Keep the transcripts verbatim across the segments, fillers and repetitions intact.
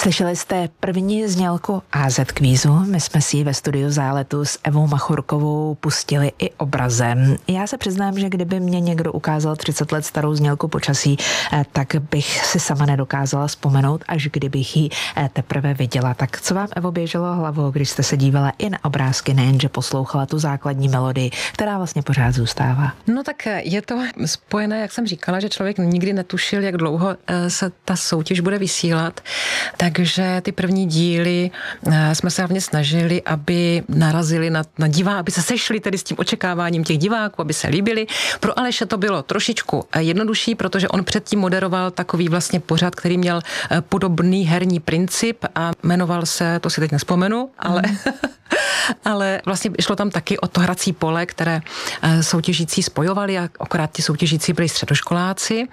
Slyšeli jste první znělku á zet kvízu. My jsme si ji ve studiu Záletu s Evou Machurkovou pustili i obrazem. Já se přiznám, že kdyby mě někdo ukázal třicet let starou znělku Počasí, tak bych si sama nedokázala vzpomenout, až kdybych ji teprve viděla. Tak co vám, Evo, běželo hlavou, když jste se dívala i na obrázky, nejenže poslouchala tu základní melodii, která vlastně pořád zůstává? No tak je to spojené, jak jsem říkala, že člověk nikdy netušil, jak dlouho se ta soutěž bude vysílat. Takže ty první díly jsme se hlavně snažili, aby narazili na, na divá, aby se sešli tedy s tím očekáváním těch diváků, aby se líbili. Pro Aleše to bylo trošičku jednodušší, protože on předtím moderoval takový vlastně pořad, který měl podobný herní princip a jmenoval se, to si teď nespomenu, ale, mm. ale vlastně šlo tam taky o to hrací pole, které soutěžící spojovali a akorát ti soutěžící byli středoškoláci.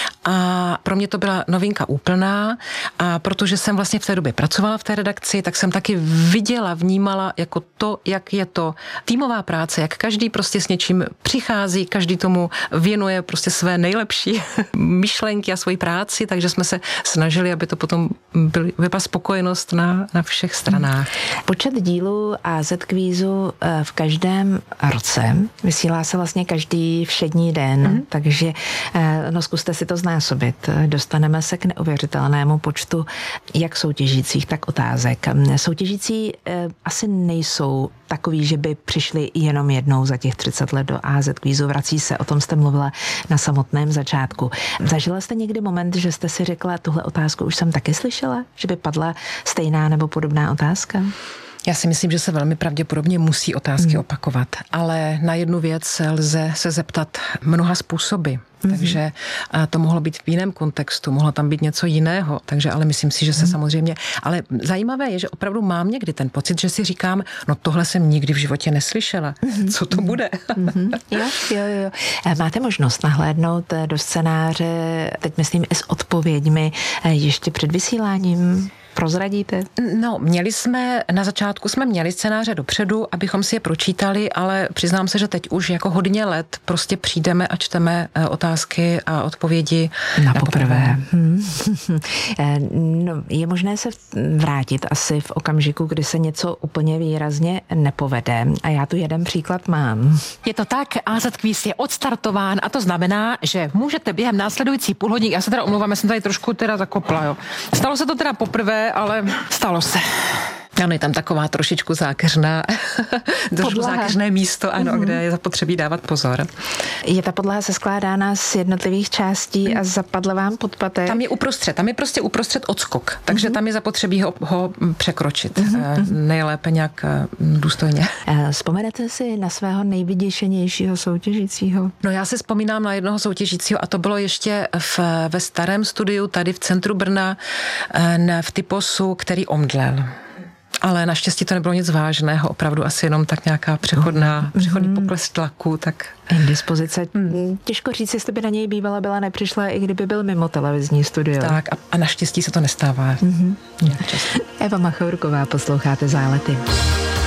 A pro mě to byla novinka úplná a protože jsem vlastně v té době pracovala v té redakci, tak jsem taky viděla, vnímala jako to, jak je to týmová práce, jak každý prostě s něčím přichází, každý tomu věnuje prostě své nejlepší myšlenky a svoji práci, takže jsme se snažili, aby to potom byla spokojenost na, na všech stranách. Počet dílů á zet kvízu v každém roce vysílá se vlastně každý všední den, mm-hmm. takže no zkuste si to znásobit. Dostaneme se k neuvěřitelnému počtu jak soutěžících, tak otázek. Soutěžící eh, asi nejsou takový, že by přišli jenom jednou za těch třicet let do á zet kvízu. Vrací se, o tom jste mluvila na samotném začátku. Zažila jste někdy moment, že jste si řekla, tuhle otázku už jsem taky slyšela? Že by padla stejná nebo podobná otázka? Já si myslím, že se velmi pravděpodobně musí otázky hmm. opakovat, ale na jednu věc lze se zeptat mnoha způsoby. Mm-hmm. Takže to mohlo být v jiném kontextu, mohlo tam být něco jiného, takže ale myslím si, že se mm-hmm. samozřejmě, ale zajímavé je, že opravdu mám někdy ten pocit, že si říkám, no tohle jsem nikdy v životě neslyšela, mm-hmm. co to bude? Mm-hmm. Jo, jo, jo. Máte možnost nahlédnout do scénáře, teď myslím i s odpověďmi, ještě před vysíláním? Prozradíte? No, měli jsme, na začátku jsme měli scénáře dopředu, abychom si je pročítali, ale přiznám se, že teď už jako hodně let prostě přijdeme a čteme otázky a odpovědi na poprvé. Hmm. No, je možné se vrátit asi v okamžiku, kdy se něco úplně výrazně nepovede. A já tu jeden příklad mám. Je to tak, á zet Quiz je odstartován a to znamená, že můžete během následující půl hodiny, já se teda omlouvám, já jsem tady trošku teda zakopla, jo. Stalo se to teda poprvé, ale stalo se. Ano, je tam taková trošičku zákeřná, trošku zákeřné místo, ano, mm-hmm. kde je zapotřebí dávat pozor. Je ta podlaha seskládána z jednotlivých částí mm. a zapadla vám pod paty? Tam je uprostřed, tam je prostě uprostřed odskok, takže mm-hmm. tam je zapotřebí ho, ho překročit. Mm-hmm. Nejlépe nějak důstojně. Vzpomenete si na svého nejvyděšenějšího soutěžícího? No já si vzpomínám na jednoho soutěžícího a to bylo ještě v, ve starém studiu tady v centru Brna v Typosu, který omdlel. Ale naštěstí to nebylo nic vážného, opravdu asi jenom tak nějaká přechodná, přechodný pokles tlaku, tak... Indispozice. Hmm. Těžko říct, jestli by na něj bývala byla nepřišla, i kdyby byl mimo televizní studio. Tak a, a naštěstí se to nestává. Mm-hmm. Eva Machurková, posloucháte Zálety.